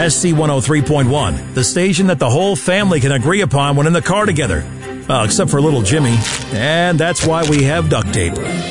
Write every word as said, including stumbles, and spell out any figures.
S C one oh three point one, the station that the whole family can agree upon when in the car together. Well, except for little Jimmy. And that's why we have duct tape.